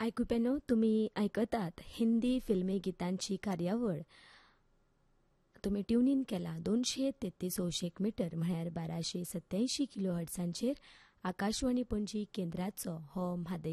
ऐकुप्यानो, तुम्ही ऐकतात हिंदी फिल्मी गीतांची कार्यावळ. तुम्ही ट्यून इन केला 233 मीटर म्हळ्यार 1287 किलो हर्ट्झांचेर आकाशवाणी पणजी केंद्राचो हो म्हादय